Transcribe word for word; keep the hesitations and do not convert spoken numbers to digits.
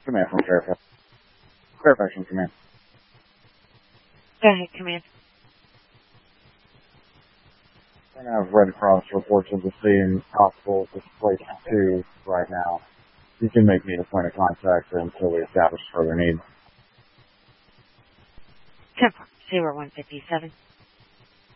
Command from Fairfax. Fairfax from Command. Go ahead, Command. I have Red Cross reports of the scene, hospital displaced two right now. You can make me the point of contact until we establish further needs. Confirm. Zero one fifty-seven.